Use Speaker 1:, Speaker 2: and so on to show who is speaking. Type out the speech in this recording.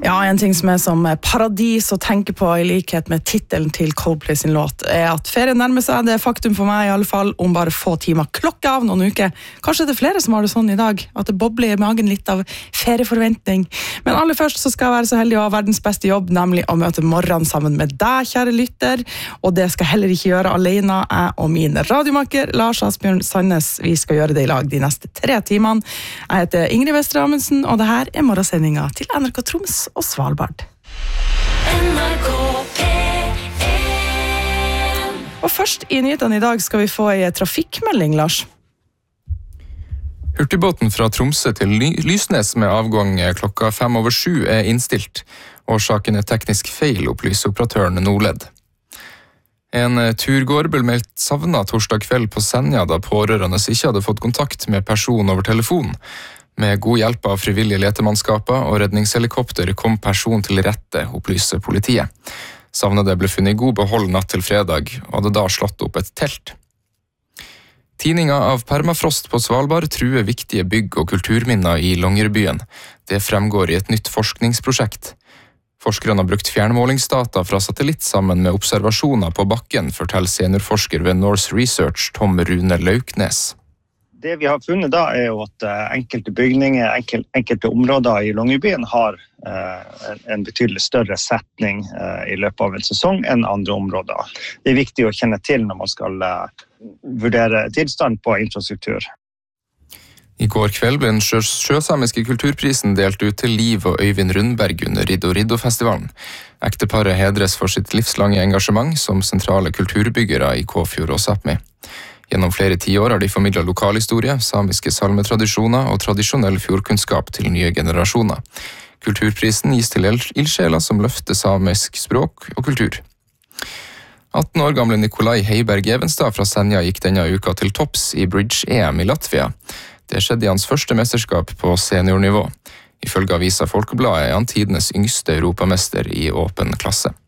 Speaker 1: Ja, en ting som som paradis å tenke på I likhet med titelen til Coldplay sin låt at ferien nærmer seg, det faktum for meg I alle fall, om bare få timer klokke av noen uker. Kanskje det flere som har det sånn I dag, at det bobler I magen litt av ferieforventning. Men aller først så skal jeg være så heldig å ha verdens beste jobb, nemlig å møte morgenen sammen med deg, kjære lytter, og det skal jeg heller ikke gjøre alene, jeg og min radiomaker Lars Asbjørn Sandnes. Vi skal gjøre det I lag de neste 3 timene. Jeg heter Ingrid Vestre Amundsen, og det her morgensendinga til NRK Troms og Svalbard. Og først I nyhetene I dag skal vi få en trafikkmelding, Lars.
Speaker 2: Hurtigbåten fra Tromsø til Lysnes med avgang klokka 7:05 innstilt. Årsaken teknisk feil, opplyser operatøren Nordled. En turgåer ble meldt savnet torsdag kveld på Senja da pårørende ikke hadde fått kontakt med personen over telefon. Med god hjelp av frivillige letemannskaper og redningshelikopter kom personen til rette, opplyser politiet. Savnede ble funnet I god behold natt til fredag, og hadde da slått opp et telt. Tininga av permafrost på Svalbard truer viktige bygg- og kulturminner I Longyearbyen. Det fremgår I et nytt forskningsprosjekt. Forskerne har brukt fjernmålingsdata fra satellitt sammen med observasjoner på bakken, forteller seniorforsker ved Norse Research Tom Rune Lauknes.
Speaker 3: Det vi har funnet da jo at enkelte bygninger, enkelte områder I Longyearbyen har en betydelig større setning I løpet av en sesong enn andre områder. Det viktig å kjenne til når man skal vurdere tilstand på infrastruktur.
Speaker 2: I går kveld ble den sjøsamiske kulturprisen delt ut til Liv og Øyvind Rundberg under Riddo-Riddo-festivalen. Ekteparet hedres for sitt livslange engasjement som sentrale kulturbyggere I Kåfjord og Sápmi. Gjennom flere 10 år har de formidlet lokalhistorie, samiske salmetradisjoner og tradisjonell fjordkunnskap til nye generasjoner. Kulturprisen gis til ildsjeler som løfter samisk språk og kultur. 18 år gamle Nikolai Heiberg Evenstad fra Senja gikk denne uka til topps I Bridge-EM I Latvia. Det skjedde I hans første mesterskap på seniornivå. Ifølge avisa Folkebladet han tidenes yngste europamester I åpen klasse.